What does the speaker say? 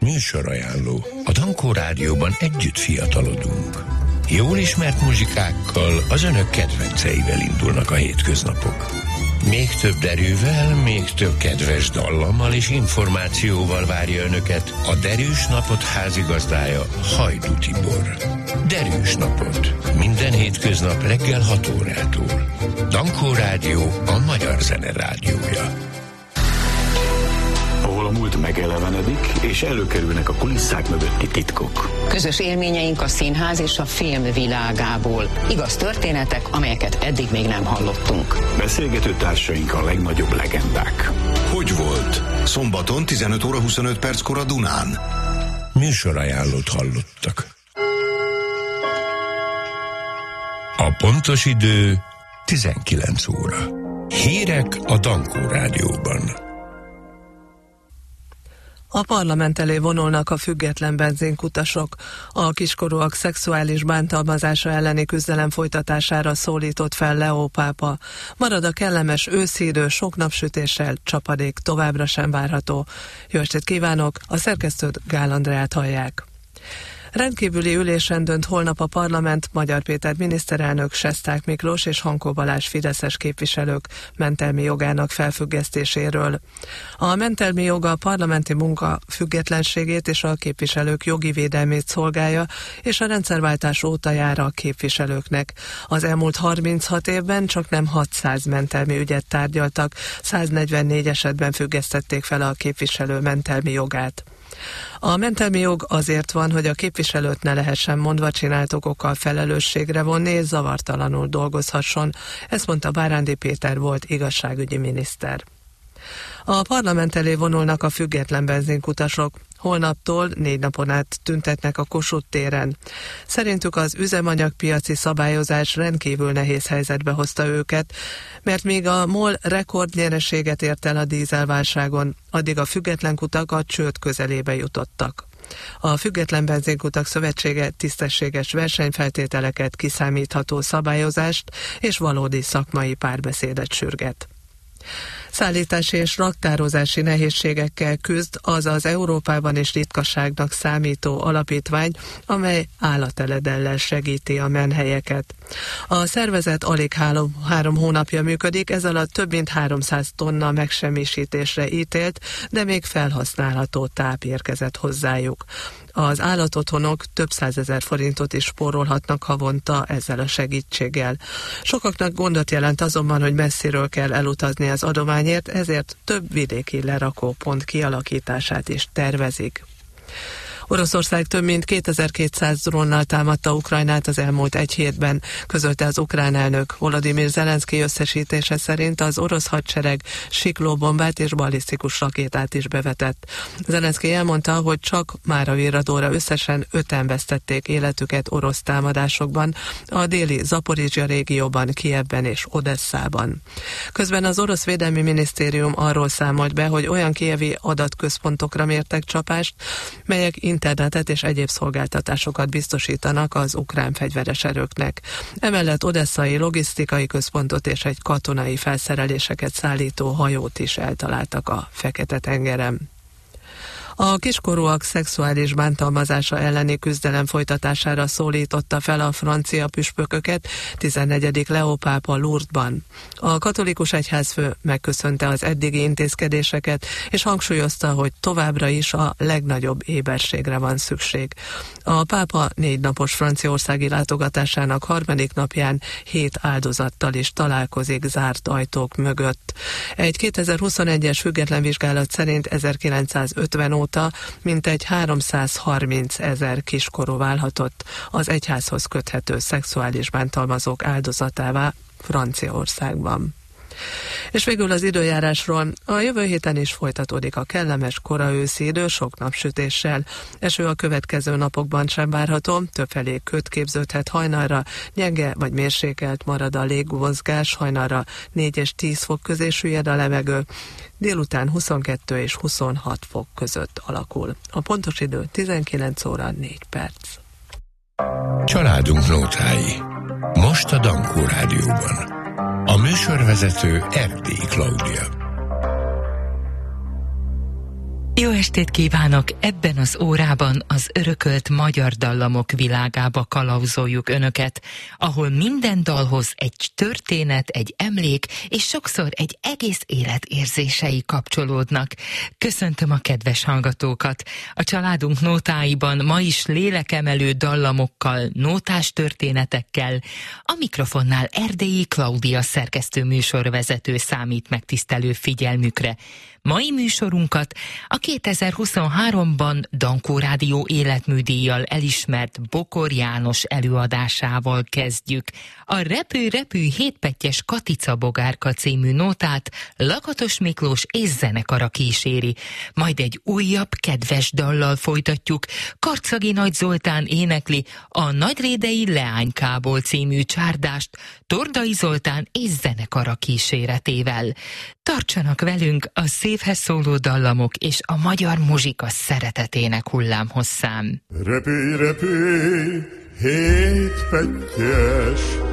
Műsorajánló. A Dankó Rádióban együtt fiatalodunk. Jól ismert muzsikákkal, az önök kedvenceivel indulnak a hétköznapok. Még több derűvel, még több kedves dallammal és információval várja önöket a Derűs Napot házigazdája, Hajdú Tibor. Derűs Napot. Minden hétköznap reggel 6 órától. Dankó Rádió, a magyar zene rádiója. Ahol a múlt megelevenedik, és előkerülnek a kulisszák mögötti titkok. Közös élményeink a színház és a film világából. Igaz történetek, amelyeket eddig még nem hallottunk. Beszélgető társaink a legnagyobb legendák. Hogy volt? Szombaton 15 óra 25 perckor a Dunán. Műsorajánlót hallottak. A pontos idő 19 óra. Hírek a Dankó Rádióban. A parlament elé vonulnak a független benzinkutasok. A kiskorúak szexuális bántalmazása elleni küzdelem folytatására szólított fel Leó pápa. Marad a kellemes őszi idő, sok napsütéssel, csapadék továbbra sem várható. Jó estét kívánok, a szerkesztőt Gál Andreát hallják. Rendkívüli ülésen dönt holnap a parlament Magyar Péter miniszterelnök, Sesták Miklós és Hankó Balázs fideszes képviselők mentelmi jogának felfüggesztéséről. A mentelmi joga a parlamenti munka függetlenségét és a képviselők jogi védelmét szolgálja, és a rendszerváltás óta jár a képviselőknek. Az elmúlt 36 évben csak nem 600 mentelmi ügyet tárgyaltak, 144 esetben függesztették fel a képviselő mentelmi jogát. A mentelmi jog azért van, hogy a képviselőt ne lehessen mondva csinált okokkal felelősségre vonni és zavartalanul dolgozhasson, ezt mondta Bárándi Péter volt igazságügyi miniszter. A parlament elé vonulnak a független benzinkutasok. Holnaptól 4 napon át tüntetnek a Kossuth téren. Szerintük az üzemanyagpiaci szabályozás rendkívül nehéz helyzetbe hozta őket, mert míg a MOL rekordnyereséget ért el a dízelválságon, addig a független kutak a csőd közelébe jutottak. A Független Benzinkutak Szövetsége tisztességes versenyfeltételeket, kiszámítható szabályozást és valódi szakmai párbeszédet sürget. Szállítási és raktározási nehézségekkel küzd az Európában is ritkaságnak számító alapítvány, amely állateledellel segíti a menhelyeket. A szervezet alig 3 hónapja működik, ez alatt több mint 300 tonna megsemmisítésre ítélt, de még felhasználható táp érkezett hozzájuk. Az állatotthonok több 100 000 forintot is spórolhatnak havonta ezzel a segítséggel. Sokaknak gondot jelent azonban, hogy messziről kell elutazni az adományért, ezért több vidéki lerakópont kialakítását is tervezik. Oroszország több mint 2200 drónnal támadta Ukrajnát az elmúlt 1 hétben, közölte az ukrán elnök. Volodymyr Zelenszky összesítése szerint az orosz hadsereg siklóbombát és ballisztikus rakétát is bevetett. Zelenszky elmondta, hogy csak mára virradóra összesen 5-en vesztették életüket orosz támadásokban, a déli Zaporizsja régióban, Kijevben és Odesszában. Közben az orosz védelmi minisztérium arról számolt be, hogy olyan kijevi adatközpontokra mértek csapást, melyek internetet és egyéb szolgáltatásokat biztosítanak az ukrán fegyveres erőknek. Emellett odesszai logisztikai központot és egy katonai felszereléseket szállító hajót is eltaláltak a Fekete-tengeren. A kiskorúak szexuális bántalmazása elleni küzdelem folytatására szólította fel a francia püspököket 14. Leó pápa Lourdesban. A katolikus egyházfő megköszönte az eddigi intézkedéseket, és hangsúlyozta, hogy továbbra is a legnagyobb éberségre van szükség. A pápa 4 napos franciaországi látogatásának 3. napján 7 áldozattal is találkozik zárt ajtók mögött. Egy 2021-es független vizsgálat szerint 1950 óta mintegy 330 000 kiskorú válhatott az egyházhoz köthető szexuális bántalmazók áldozatává Franciaországban. És végül az időjárásról. A jövő héten is folytatódik a kellemes kora őszi idő sok napsütéssel. Eső a következő napokban sem várható, többfelé köd képződhet hajnalra, gyenge vagy mérsékelt marad a légmozgás, hajnalra 4 és 10 fok közé süllyed a levegő, délután 22 és 26 fok között alakul. A pontos idő 19 óra 4 perc. Családunk nótái. Most a Dankó Rádióban. A műsorvezető Erdélyi Klaudia. Jó estét kívánok! Ebben az órában az örökölt magyar dallamok világába kalauzoljuk önöket, ahol minden dalhoz egy történet, egy emlék, és sokszor egy egész élet érzései kapcsolódnak. Köszöntöm a kedves hallgatókat! A családunk nótáiban ma is lélekemelő dallamokkal, nótás történetekkel, a mikrofonnál Erdélyi Klaudia szerkesztő műsorvezető számít megtisztelő figyelmükre. Mai műsorunkat a 2023-ban Dankó Rádió életműdíjjal elismert Bokor János előadásával kezdjük. A Repő-repő hétpettyes Katica Bogárka című nótát Lakatos Miklós és zenekara kíséri. Majd egy újabb kedves dallal folytatjuk. Karczagi Nagy Zoltán énekli a Nagyrédei Leánykából című csárdást Tordai Zoltán és zenekara kíséretével. Tartsanak velünk a szívhez szóló dallamok és a magyar muzsika szeretetének hullámhosszán. Repülj, repülj, hétpettyes